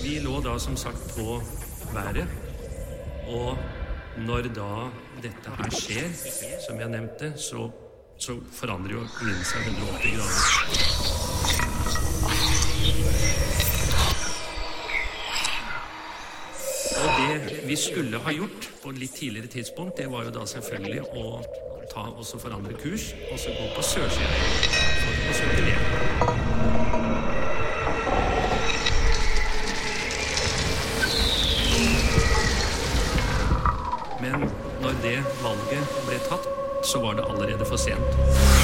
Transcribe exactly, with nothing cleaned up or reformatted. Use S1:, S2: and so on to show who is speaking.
S1: vi lå da som sagt på været, og når da dette her skjer, som jeg nevnte, så, så forandrer jo vinden seg hundre og åtti grader. Og det vi skulle ha gjort på et litt tidligere tidspunkt, det var jo da selvfølgelig å ta og så forandre kurs, og så gå på sørsiden for å søke ned. Men når det valget ble tatt, så var det allerede for sent.